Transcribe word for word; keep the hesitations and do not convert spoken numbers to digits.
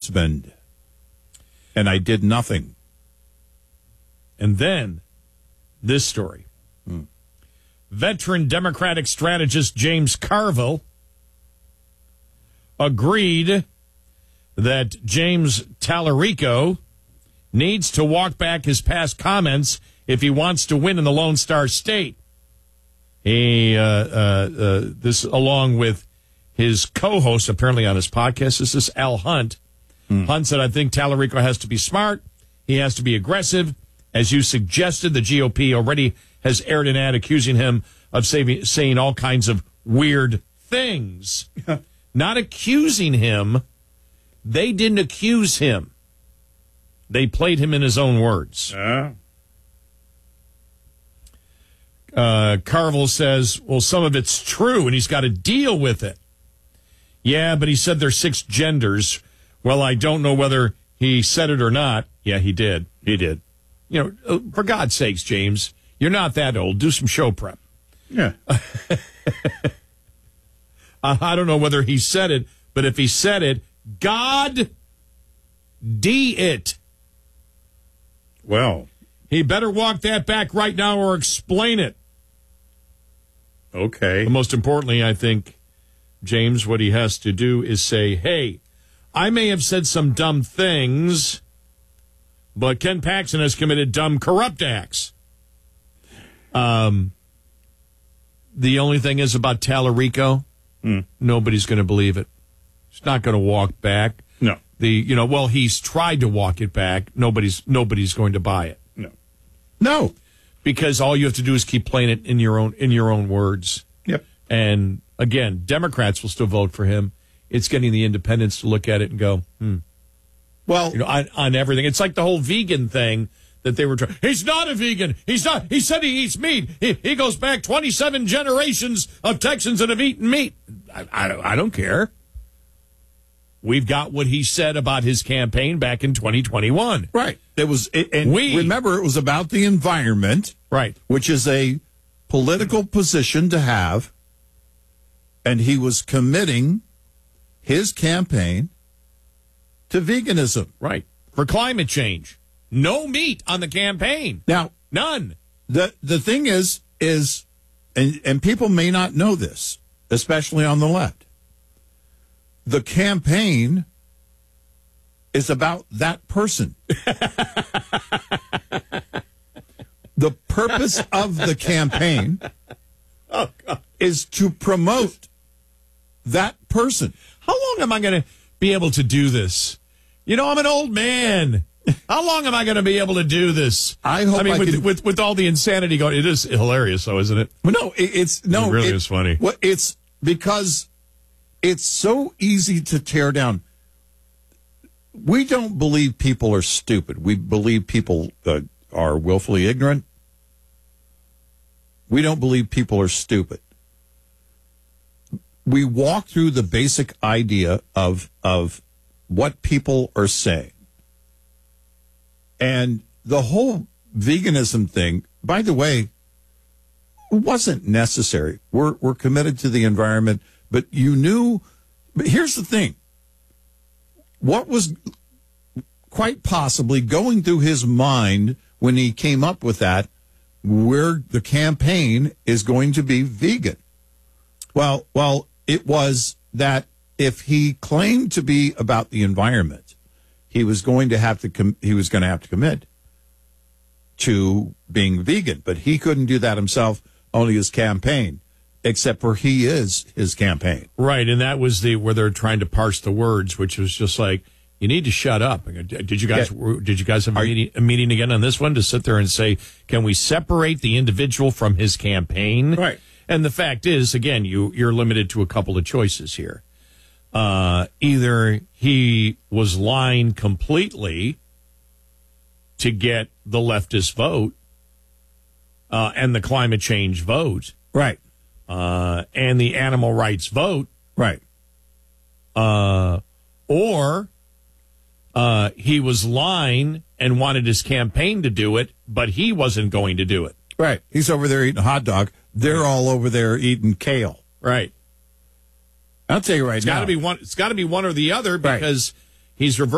husband, and I did nothing. And then this story. Hmm. Veteran Democratic strategist James Carville agreed that James Tallarico needs to walk back his past comments if he wants to win in the Lone Star State. He, uh, uh, uh, this along with his co-host, apparently on his podcast. This is Al Hunt. Hmm. Hunt said, I think Tallarico has to be smart. He has to be aggressive. As you suggested, the G O P already has aired an ad accusing him of saving, saying all kinds of weird things. Not accusing him. They didn't accuse him. They played him in his own words. Uh. Uh, Carville says, well, some of it's true, and he's got to deal with it. Yeah, but he said there's six genders. Well, I don't know whether he said it or not. Yeah, he did. He did. You know, for God's sakes, James, you're not that old. Do some show prep. Yeah. I don't know whether he said it, but if he said it, God D it. Well, he better walk that back right now or explain it. Okay. But most importantly, I think, James, what he has to do is say, hey, I may have said some dumb things, but Ken Paxton has committed dumb, corrupt acts. Um, the only thing is about Tallarico, hmm. nobody's going to believe it. He's not going to walk back. No. The you know, well, he's tried to walk it back. Nobody's nobody's going to buy it. No. No. Because all you have to do is keep playing it in your own in your own words. Yep. And again, Democrats will still vote for him. It's getting the independents to look at it and go, hmm. Well, You know, on, on everything. It's like the whole vegan thing that they were trying. He's not a vegan. He's not. He said he eats meat. He, he goes back twenty-seven generations of Texans that have eaten meat. I, I, don't, I don't care. We've got what he said about his campaign back in twenty twenty-one. right. It was, and We- remember, it was about the environment, Right. which is a political position to have, and he was committing his campaign to veganism. Right. For climate change. No meat on the campaign. Now, None. the the thing is, is, and, and people may not know this, especially on the left. The campaign is about that person. The purpose of the campaign Oh, God. is to promote that person. How long am I going to be able to do this? You know, I'm an old man. How long am I going to be able to do this? I hope I mean, I with, can- with with all the insanity going, it is hilarious, though, isn't it? Well, no, it, it's no, It really is funny. Well, it's because it's so easy to tear down. We don't believe people are stupid. We believe people uh, are willfully ignorant. We don't believe people are stupid. We walk through the basic idea of of what people are saying. And the whole veganism thing, by the way, wasn't necessary. We're we're committed to the environment, but you knew. But here's the thing: what was quite possibly going through his mind when he came up with that, where the campaign is going to be vegan? Well, well, it was that if he claimed to be about the environment, he was going to have to com- he was going to have to commit to being vegan, but he couldn't do that himself. Only his campaign, except for he is his campaign. Right, and that was the where they're trying to parse the words, which was just like, you need to shut up. Did you guys Yeah. did you guys have a meeting, a meeting again on this one to sit there and say, can we separate the individual from his campaign? Right. And the fact is, again, you you're limited to a couple of choices here. Uh, either he was lying completely to get the leftist vote uh, and the climate change vote, Right, uh, and the animal rights vote, right. uh, or uh, he was lying and wanted his campaign to do it, but he wasn't going to do it. Right. He's over there eating a hot dog. They're all over there eating kale. Right. I'll tell you right It's now. got to be one. It's got to be one or the other Right. because he's reversing.